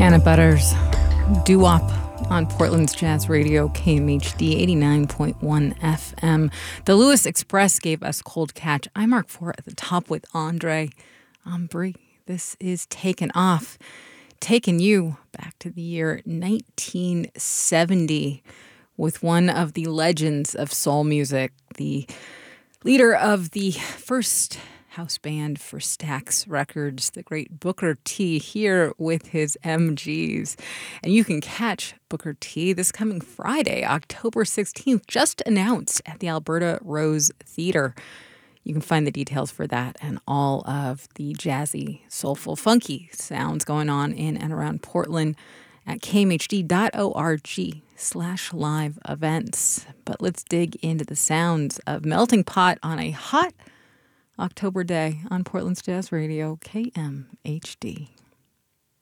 Anna Butters, doo-wop on Portland's Jazz Radio, KMHD 89.1 FM. The Lewis Express gave us Cold Catch. I'm Mark Fort at the top with Andre Ambry. This is Taken Off, taking you back to the year 1970 with one of the legends of soul music, the leader of the first house band for Stax Records, the great Booker T, here with his MGs. And you can catch Booker T this coming Friday, October 16th, just announced at the Alberta Rose Theatre. You can find the details for that and all of the jazzy, soulful, funky sounds going on in and around Portland at kmhd.org/live events. But let's dig into the sounds of Melting Pot on a hot October day on Portland's Jazz Radio, KMHD.